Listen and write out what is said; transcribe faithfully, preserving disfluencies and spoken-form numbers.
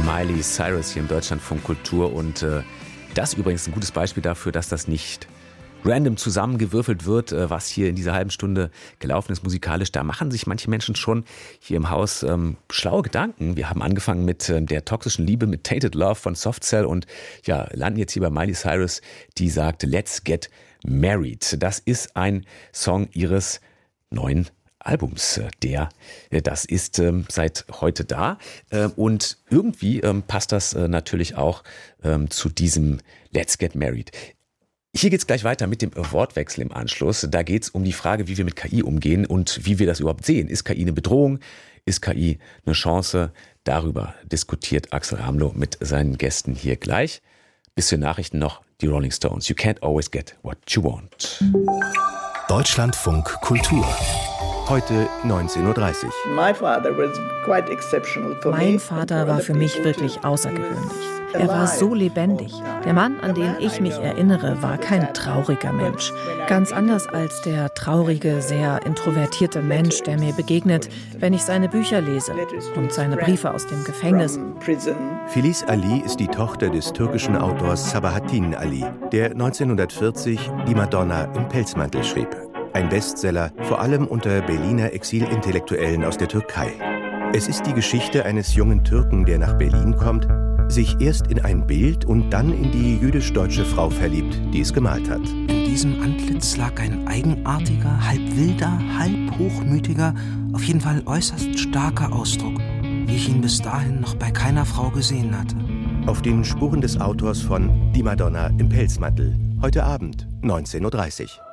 Miley Cyrus hier im Deutschlandfunk Kultur und äh, das ist übrigens ein gutes Beispiel dafür, dass das nicht random zusammengewürfelt wird, äh, was hier in dieser halben Stunde gelaufen ist musikalisch. Da machen sich manche Menschen schon hier im Haus ähm, schlaue Gedanken. Wir haben angefangen mit äh, der toxischen Liebe, mit Tainted Love von Soft Cell und ja, landen jetzt hier bei Miley Cyrus, die sagt Let's Get Married. Das ist ein Song ihres neuen Albums. Der, das ist ähm, seit heute da äh, und irgendwie ähm, passt das äh, natürlich auch ähm, zu diesem Let's Get Married. Hier geht's gleich weiter mit dem Wortwechsel im Anschluss. Da geht's um die Frage, wie wir mit K I umgehen und wie wir das überhaupt sehen. Ist K I eine Bedrohung? Ist K I eine Chance? Darüber diskutiert Axel Ramlow mit seinen Gästen hier gleich. Bis zu den Nachrichten noch die Rolling Stones. You can't always get what you want. Deutschlandfunk Kultur. Heute neunzehn Uhr dreißig. Mein Vater war für mich wirklich außergewöhnlich. Er war so lebendig. Der Mann, an den ich mich erinnere, war kein trauriger Mensch. Ganz anders als der traurige, sehr introvertierte Mensch, der mir begegnet, wenn ich seine Bücher lese und seine Briefe aus dem Gefängnis. Filiz Ali ist die Tochter des türkischen Autors Sabahattin Ali, der neunzehnhundertvierzig Die Madonna im Pelzmantel schrieb. Ein Bestseller, vor allem unter Berliner Exilintellektuellen aus der Türkei. Es ist die Geschichte eines jungen Türken, der nach Berlin kommt, sich erst in ein Bild und dann in die jüdisch-deutsche Frau verliebt, die es gemalt hat. In diesem Antlitz lag ein eigenartiger, halb wilder, halb hochmütiger, auf jeden Fall äußerst starker Ausdruck, wie ich ihn bis dahin noch bei keiner Frau gesehen hatte. Auf den Spuren des Autors von Die Madonna im Pelzmantel. Heute Abend, neunzehn Uhr dreißig.